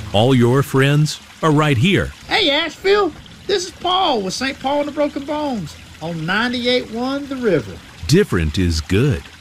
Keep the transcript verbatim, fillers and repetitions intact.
All your friends are right here. Hey, Asheville, this is Paul with Saint Paul and the Broken Bones on ninety-eight point one The River. Different is good.